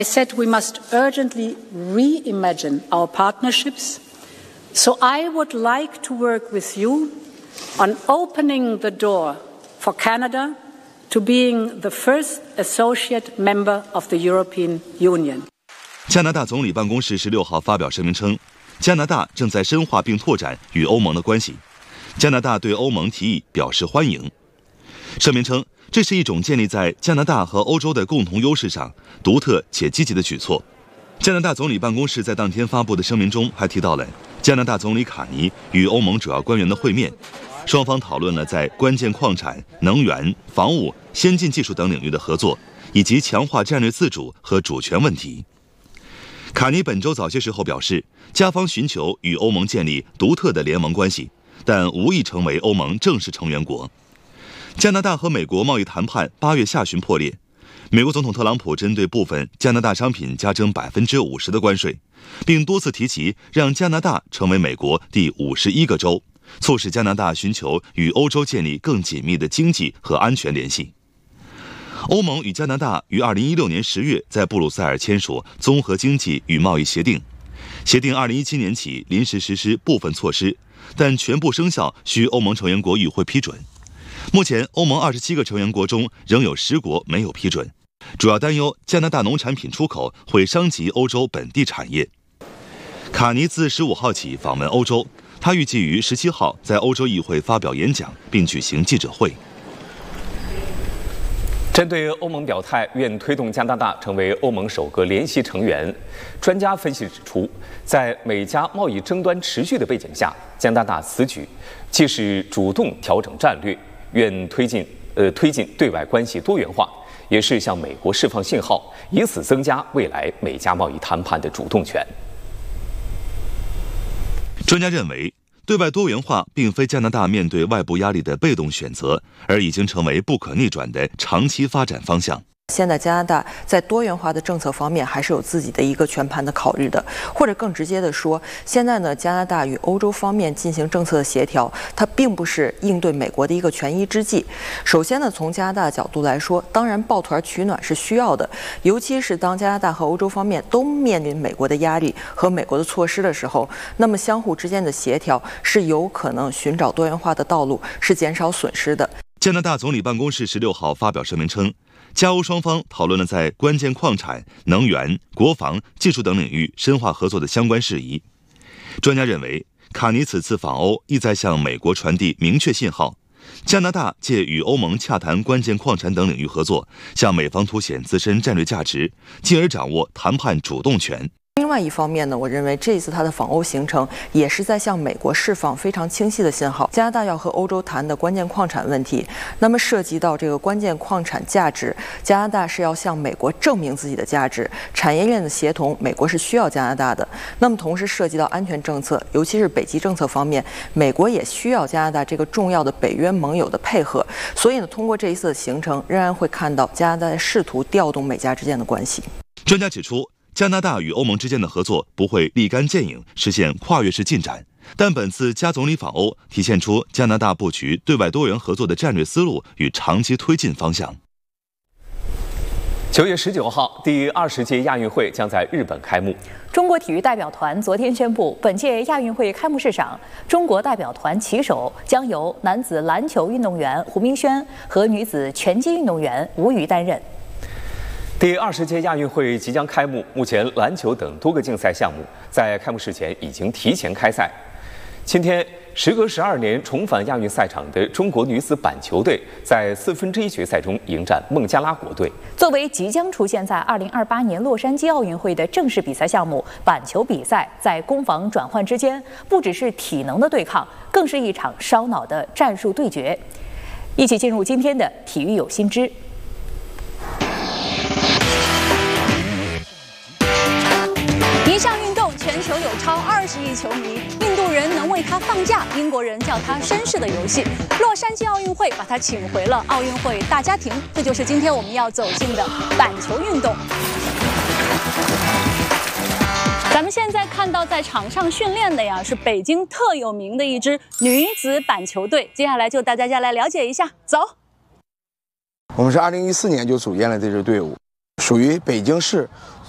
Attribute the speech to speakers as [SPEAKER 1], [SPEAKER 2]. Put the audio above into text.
[SPEAKER 1] I said we must urgently reimagine our partnerships, so I would like to work with you on opening the door for Canada to being the first associate member of the European Union.
[SPEAKER 2] 加拿大总理办公室16号发表声明称，加拿大正在深化并拓展与欧盟的关系。加拿大对欧盟提议表示欢迎。声明称，这是一种建立在加拿大和欧洲的共同优势上独特且积极的举措。加拿大总理办公室在当天发布的声明中还提到了加拿大总理卡尼与欧盟主要官员的会面，双方讨论了在关键矿产、能源、防务、先进技术等领域的合作，以及强化战略自主和主权问题。卡尼本周早些时候表示，加方寻求与欧盟建立独特的联盟关系，但无意成为欧盟正式成员国。加拿大和美国贸易谈判8月下旬破裂，美国总统特朗普针对部分加拿大商品加征50%的关税，并多次提及让加拿大成为美国第51个州，促使加拿大寻求与欧洲建立更紧密的经济和安全联系。欧盟与加拿大于2016年10月在布鲁塞尔签署综合经济与贸易协定，协定2017年起临时实施部分措施，但全部生效需欧盟成员国与会批准。目前，欧盟27个成员国中仍有10国没有批准，主要担忧加拿大农产品出口会伤及欧洲本地产业。卡尼自15号起访问欧洲，他预计于17号在欧洲议会发表演讲，并举行记者会。
[SPEAKER 3] 针对欧盟表态愿推动加拿大成为欧盟首个联席成员，专家分析指出，在美加贸易争端持续的背景下，加拿大此举既是主动调整战略，愿推进对外关系多元化，也是向美国释放信号，以此增加未来美加贸易谈判的主动权。
[SPEAKER 2] 专家认为，对外多元化并非加拿大面对外部压力的被动选择，而已经成为不可逆转的长期发展方向。
[SPEAKER 4] 现在加拿大在多元化的政策方面还是有自己的一个全盘的考虑的，或者更直接的说，现在呢，加拿大与欧洲方面进行政策的协调，它并不是应对美国的一个权宜之计。首先呢，从加拿大的角度来说，当然抱团取暖是需要的，尤其是当加拿大和欧洲方面都面临美国的压力和美国的措施的时候，那么相互之间的协调是有可能寻找多元化的道路，是减少损失的。
[SPEAKER 2] 加拿大总理办公室16号发表声明称，加欧双方讨论了在关键矿产、能源、国防、技术等领域深化合作的相关事宜。专家认为，卡尼此次访欧意在向美国传递明确信号，加拿大借与欧盟洽谈关键矿产等领域合作，向美方凸显自身战略价值，进而掌握谈判主动权。
[SPEAKER 4] 另外一方面呢，我认为这一次他的访欧行程也是在向美国释放非常清晰的信号。加拿大要和欧洲谈的关键矿产问题，那么涉及到这个关键矿产价值，加拿大是要向美国证明自己的价值。产业链的协同，美国是需要加拿大的。那么同时涉及到安全政策，尤其是北极政策方面，美国也需要加拿大这个重要的北约盟友的配合。所以呢，通过这一次的行程，仍然会看到加拿大试图调动美加之间的关系。
[SPEAKER 2] 专家指出，加拿大与欧盟之间的合作不会立竿见影实现跨越式进展，但本次加总理访欧体现出加拿大布局对外多元合作的战略思路与长期推进方向。
[SPEAKER 3] 9月19号，第20届亚运会将在日本开幕。
[SPEAKER 5] 中国体育代表团昨天宣布，本届亚运会开幕式上，中国代表团旗手将由男子篮球运动员胡明轩和女子拳击运动员吴瑜担任。
[SPEAKER 3] 第20届亚运会即将开幕，目前篮球等多个竞赛项目在开幕式前已经提前开赛。今天，时隔12年重返亚运赛场的中国女子板球队在1/4决赛中迎战孟加拉国队。
[SPEAKER 5] 作为即将出现在2028年洛杉矶奥运会的正式比赛项目，板球比赛在攻防转换之间，不只是体能的对抗，更是一场烧脑的战术对决。一起进入今天的体育有新知。一项运动，全球有超20亿球迷，印度人能为它放假，英国人叫它绅士的游戏。洛杉矶奥运会把它请回了奥运会大家庭，这就是今天我们要走进的板球运动。咱们现在看到在场上训练的呀，是北京特有名的一支女子板球队。接下来就带大家来了解一下，走。
[SPEAKER 6] 我们是2014年就组建了这支队伍，属于北京市